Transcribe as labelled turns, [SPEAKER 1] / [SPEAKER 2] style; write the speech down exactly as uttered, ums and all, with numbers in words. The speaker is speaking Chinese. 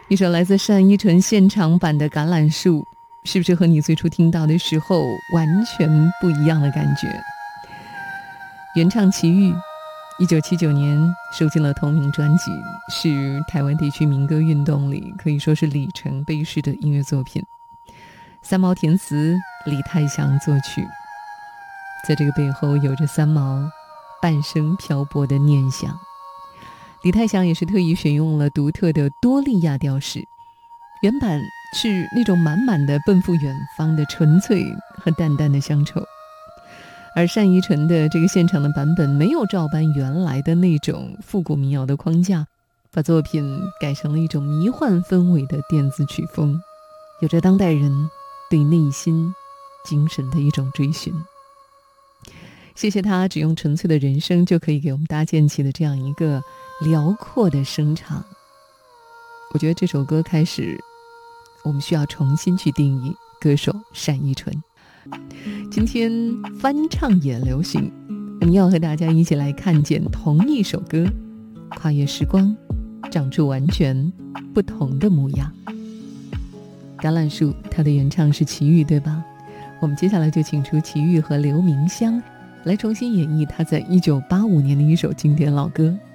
[SPEAKER 1] 一首来自单依纯现场版的《橄榄树》，是不是和你最初听到的时候完全不一样的感觉？原唱齐豫，一九七九年收进了同名专辑，是台湾地区民歌运动里可以说是里程碑式的音乐作品。三毛填词，李泰祥作曲，在这个背后有着三毛半生漂泊的念想。李泰祥也是特意选用了独特的多利亚调式，原版是那种满满的奔赴远方的纯粹和淡淡的乡愁，而单依纯的这个现场的版本没有照搬原来的那种复古民谣的框架，把作品改成了一种迷幻氛围的电子曲风，有着当代人对内心精神的一种追寻。谢谢他只用纯粹的人声就可以给我们搭建起的这样一个辽阔的声场。我觉得这首歌开始我们需要重新去定义歌手单依纯。今天翻唱也流行，我们要和大家一起来看见同一首歌跨越时光长出完全不同的模样。橄榄树它的原唱是齐豫，对吧？我们接下来就请出齐豫和刘明湘来重新演绎他在一九八五年的一首经典老歌《